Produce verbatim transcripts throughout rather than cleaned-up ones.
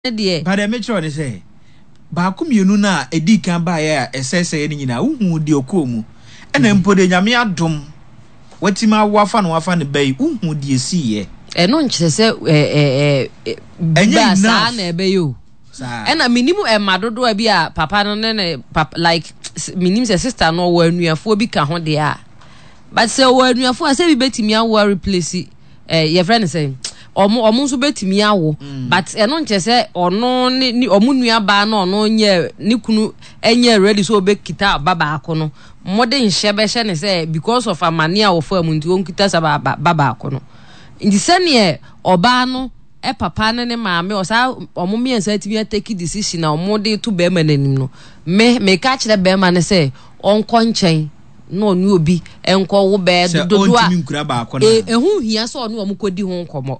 de ba de me tro ne say ba ku mienu na edi kan ba ya esese ni nyina uhu de okomu ena mpode nyame adom watima wafa no wafa ne bai uhu de esiye eno nkyese eh eh ba sa na ebe yo ena minimu e madodo a bi a papa no ne like minim se sister no wa anuafo bi ka ho de a but se wa anuafo a se bi betimi awo replace eh your friend say omo omo nso betimi awo but eno nkyese ono ni omo nuaba na ono nye ni kunu enye ready so obekita baba akono mode nhye be hye ne say because of amania wo fa mu nti onkita sa baba akono ndi sene oba no e papa ne ne maame o sa omo miensa timi take decision na omo de to be ma nanim no me me ka kire be ma ne say onko nchen no nu obi enko wo be dodo a e ehu hia so no omo kodi ho nkomo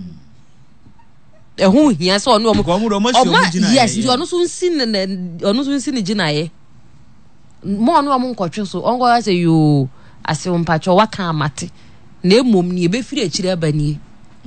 ehu hia so no omo yes ndi ono so nsi ne ono so nsi ne ginaye mo no omo nkotwe so onko ya say yo ase mpacho waka amate na emom ni ebe firi akire abani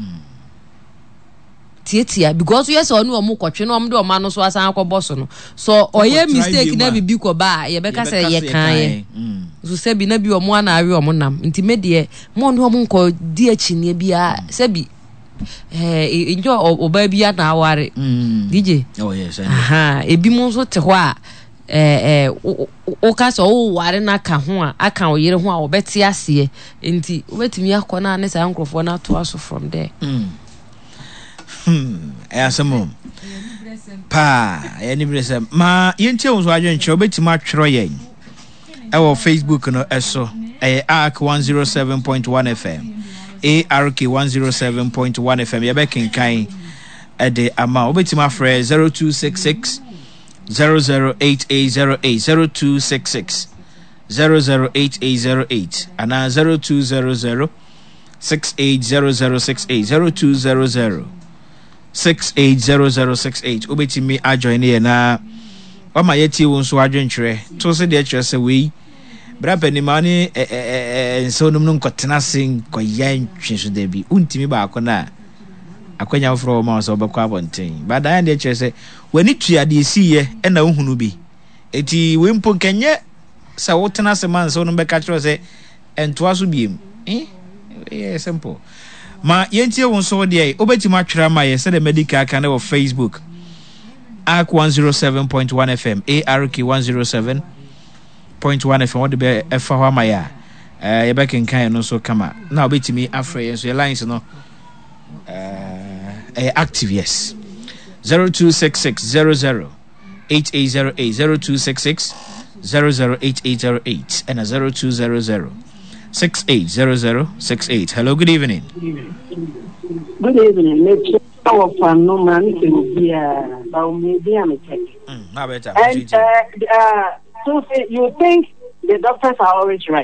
tietia because yes onu omo kwotwe no omo de omo no so asan akoboso no so oye mistake na bibi ko ba ye beka say ye kan ye so se bi na bi omo ana awe omo nam nti me de mo no omo nko di achinie bia se bi eh enjo oba bia na aware dj oh yes aha ebi mo so te ho a eh eh o ka so o ware na ka ho a aka o yire ho a obeti ase nti obetimi akona ne sa nkrofo na to aso from there mm hmm asemo pa yani blessem ma yentie wo so adwenche obetimi atwero yen e wo Facebook no eso eh arc one oh seven point one F M arc one oh seven point one F M ye be kenkan e de ama obetimi afre zero two six six zero zero eight eight zero eight zero two six six zero zero eight eight zero eight and zero two zero zero six eight zero zero six eight zero two zero zero six eight zero zero six eight obetimi ajoin here na wama yeti won so adwenkyere to se de kyere se we bra penimani eh eh so num no kotena sin koyan twinso de bi untimi ba akona akwanya fro ma so obekwa abonten ba dan de kyere se wani tuade esiye e na ohunu bi eti we mpo kenye sa wotena se man so no beka kyere se entoa so biem eh yeah simple ma yentie won so de obeti ma twera ma ye se the medical kan na Facebook arc one oh seven point one F M arc one oh seven point one F M what be efa ho ma ya eh ye back kan no so kama na obeti mi afre ye so your lines no eh active yes zero two six six zero zero eight eight zero eight zero two six six zero zero eight eight zero eight and a zero two zero zero six eight zero zero six eight. Hello, good evening. Good evening. Let's our fan no man to be a maybe I'm a check. Mm, how better. And uh, uh, so you think the doctors are always right?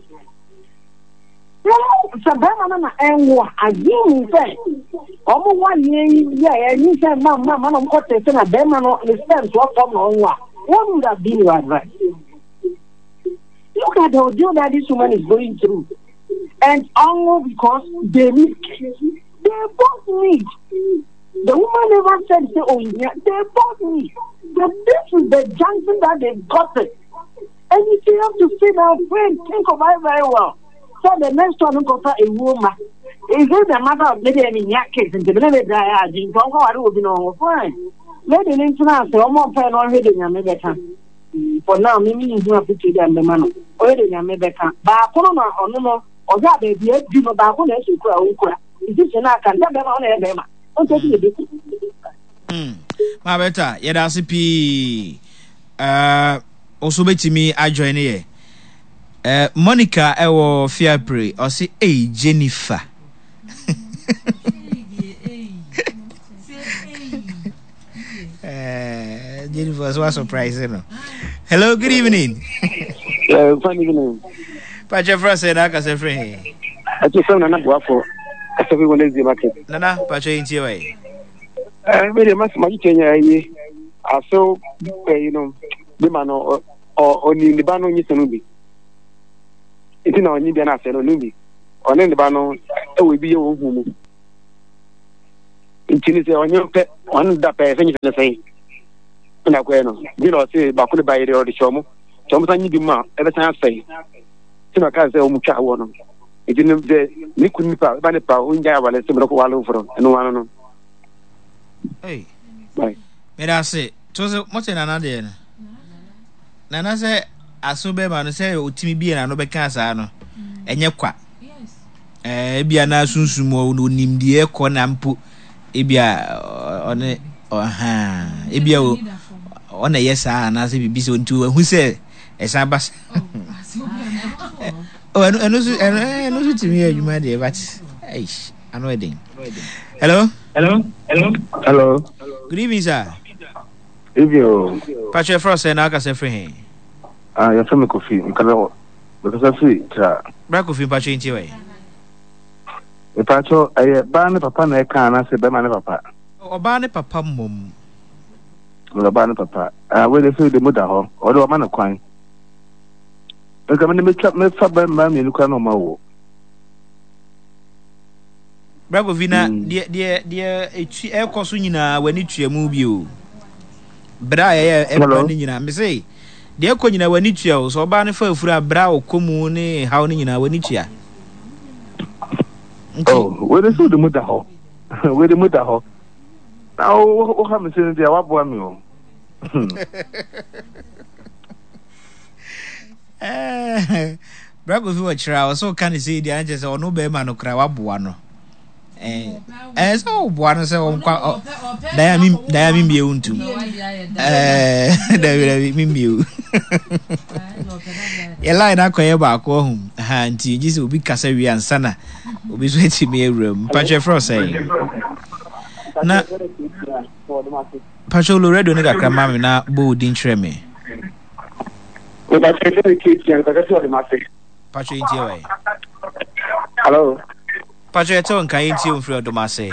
No, so Bama and what again say? Almost one year, yeah, and you said, Mamma, Mamma, I'm got to send a Bama no understand what come on what. What would have been your advice? Look at the ordeal that this woman is going through. And all because they need they both need. The woman never said, say, oh, yeah, they both need. So this is the junction that they got it. And you still have to sit down, friend, think of it very well. So the next one got a woman. Is it a matter of maybe any case and the baby die? I didn't talk about it would be no fine. Lady Linton, so I'm not already in America. For now, maybe you have to take them the man. Already in America. But I don't know, or no, or that they do not back on it. Is this an act? I can't on it. Don't take it. Hmm. My better, yet I see. Uh, also, betty me, I join here. Uh, Monica, I will fear pray or say, hey, Jennifer. uh, Jennifer was surprised, you know. Hello, good evening. Uh, fine evening. Pacha Frost said, I can say, friend. I just found another work for everyone in the market. Nana, Pacha, in your way. I really must make change. I saw, you know, the man or in the bano in Sanubi. It's in our Indian affair, Nubi. Or in the bano, it will be your own. intini se onye pe on da pe fenyi fene sei na ko no bi no se ba ko ba ire o de chomo chomo sanyi bi ma e be san sei sima ka se o mu twa wo no idini de ni kun ni pa ba ne pa o nja wale se bro ko walo fro eno wano no hey bye me da se to se mo te nana de na nana se aso be ma no se otimi bi na no be kan sa no enye kwa eh bia na sunsum o no nimdie ko na mpo ebia one oha ebia o ona yesa na se bibi so ntu hu se esa bas oh eno eno eno eno timi adwuma de but eish ano edin hello hello hello hello good evening sir Evio Patrick Frost na aka se free ah ya fami kofi nkala because free tra bra kofi Patrick nti we e pacho eh ba ne papa na e kan na se be ma ne papa oba ne papa mom lo ba ne papa ah we le fi de muda ho o do ma na kwan e ka me me twa me fa ba ma mi nu kwa no ma wo bra kofi na de de de etu e koso nyina wani tuamu bi o bra ye e ba ni nyina me say de ko nyina wani tua o so oba ne fa afura bra o komu ne hawo ni nyina wani tua oh we le fi de muda ho we de muda ho na o o ha me se de wa bo ami o eh bra kofi wa chira o so kan say de anje se ono be ma no kra wa bo ano eh eh so bo ano se o kwa da mi da mi mie untu eh da mi mie e line akoye ba ko hu ha nti ji se obi kasa wi ansa na obi so eti me ewram Patrick Frost say na Patrick lo redo ne kakra ma me na bo din chere me o da se se ki ti an ka so de ma se Patrick nti we hello Patrick to nkan nti o fri odomase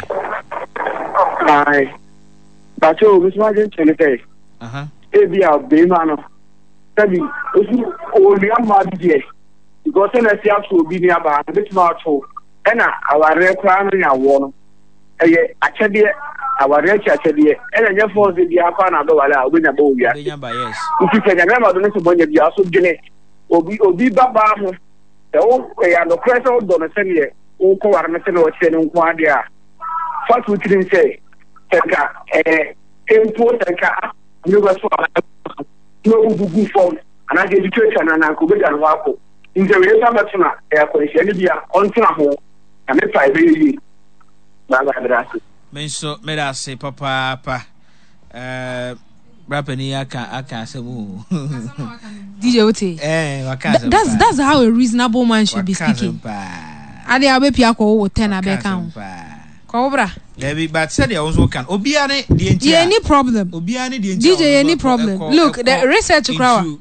ai Patrick o mi ma je chele te aha e bi a be ma no tabi osu o ni ama die because na si aso obi ni aba na bit ma to ena aware kwa no ya wo no eye achede aware chi achede ena nya force bi akwa na do wala obi nya ba owia be nya ba yes uti ke nya ma do no so bonya bi aso gene obi obi baba ho e o ya no press o do no se ne o ko war na se no che no kwa dia fa tu tin se tenka eh tempo tenka ni go so no ugugu form ana je education na ko be dan wako nje we sa batuna e akoresha ni bia ontuna ho na me pa be yi ba ba drasi men so me da se papa pa eh rapani aka aka asemu D J Ote eh wakaza that's that's how a reasonable man should be speaking ade abepi akwo ten abeka ho ko bra Debbie, but said you also can. Obiane, the entire. Any problem? Obiane, the D J, any problem? Look, the research crowd.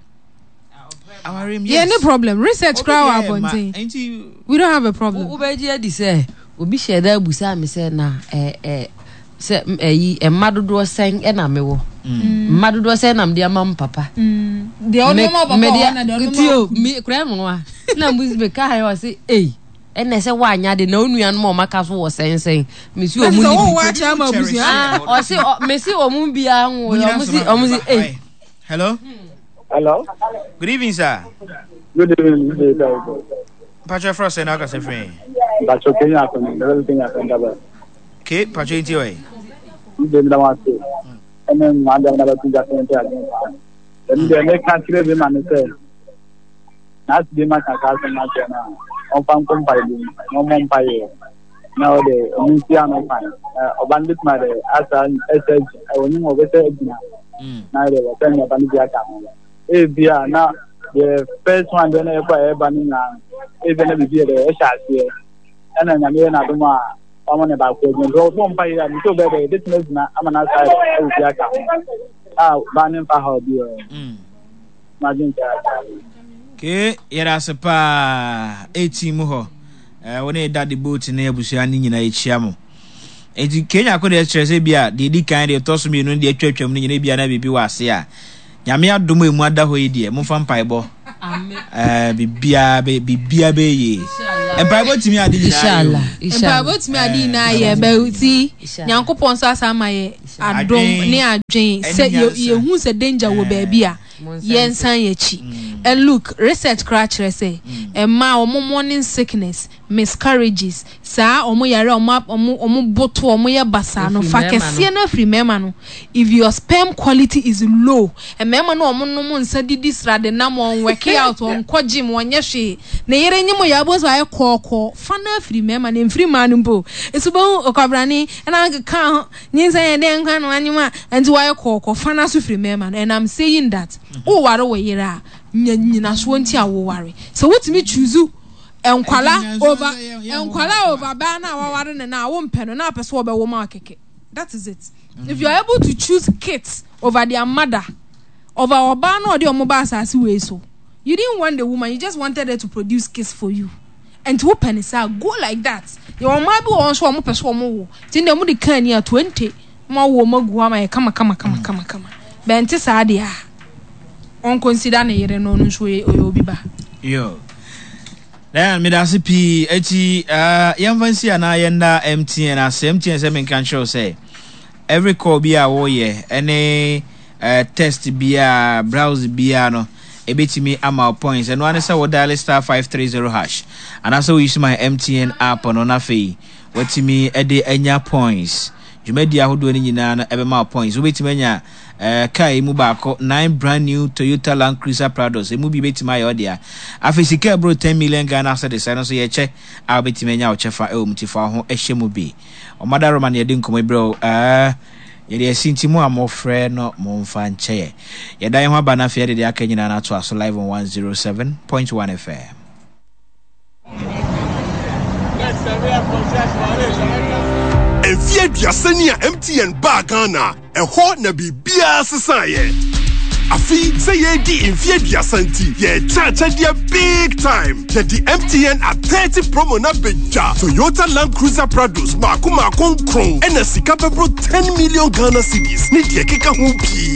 Yeah, any problem? Research crowd abonte. We don't have a problem. Obeji adi say, obi share that busa me say na eh eh say eh eh madodo sen e na mewo. Madodo sen na mde amam papa. The only papa na the only me kra mo wa. Na mbuzi be ka ha say eh ene se wa anya de na onua no maka so wo sensen mesi o mu ni bi wa cha ma busu ah o se mesi o mu bia ho o mu si o mu si eh hello hello good evening sir good evening Patrick Frost na ka se free Patrick Kenya ko ni level Kenya ko ndaba ke Patrick nti oi de na wa se ene ma da na ba tu ja ko nti a ni de ne kan tire be man se na de ma ka ka se ma se na on pan kon pa ni no mon pa ye na o de mi ti ano pa o bandit ma de asa sh o ni mo be se ejina na de wa tan ya ban bi aka e bia na the first one de na e kwa e ban na e be na bi bi de e sha se ana nya me na do ma o mo ne ba ko ni ro so mpa ye ni to be de business na amana sa e bi aka ah ban pa ho bi mm ma jin ta ke yera sepa eighteen mu ho eh woni daddy boat na abusua ni nyina echia mo enti Kenya ko de stress bia de di kan de to so mi no de atwatwam ni nyina bia na bibi wase a nyame adom emu ada ho yi de mo fa mpa ebo amen eh bibia bibia be yi Empire to me adi inshallah. Empire to me adi na ye beuti. Nyankopon so asama ye adom ne adwen say ye hu say danger wo baby a yen san ye chi. And look, research crash say e ma omo morning sickness, miscarriages, sa omo yare omo omo omo boto omo ye basa no fa kese na free mema no. If your sperm quality is low, e mema no omo no mo nsa didi srade na mo work out on ko gym wonye hwe. Na yere nyimo ya bo so aye kokko fa na free mema na free man mbo. Esubo okabrani na ka nyinsa ye den kwa no anyima enti wa aye kokko fa na so free mema. And I'm saying that o ware wo yere nyina so nti awoware so wotimi choose enkwala over enkwala over ba na awoware ne na wo mpeno na pese wo be wo ma keke. That is it. Mm-hmm. If you are able to choose kids over their mother, over oba na odi omo ba asase we so you didn't want the woman, you just wanted her to produce kids for you and to open it go like that. Your ma bi won so omo pese omo wo tin dem di kan ya twenty ma wo magu ama e kama kama kama kama kama benti sa dia on consider na yere no nso obi ba yo then me da C P eti uh yamfansi ana yenda M T N as M T N say men can show say every call be a wo ye any uh test be a browse be a no ebetimi ama points and one say wo dial star five three zero hash and also use my M T N app on na fe wetimi e de anya points jumedi ahodo ni nyina na ebe ma points wetimi anya Uh, kai mu baako nine brand new Toyota Land Cruiser Prados emu bi betima ya odia afisika bro ten million Ghana cedis no so ye che a betima nya o chefa e o mutifa ho ehye mu bi o mada roman ye de nkomo bro uh ye de sinti mu amofre no mo mfa nche ye dan ho aba na fe de aka nyina na to aso live on one oh seven point one F M. Enfie duasania M T N ba Ghana eho na bibia sesaye afi say ye di enfie duasanti ye cha cha dia big time ye di M T N at thirty promo na beja Toyota Land Cruiser Prados ma kuma kon kron ena sika bebro ten million Ghana cedis ni die keka ho bi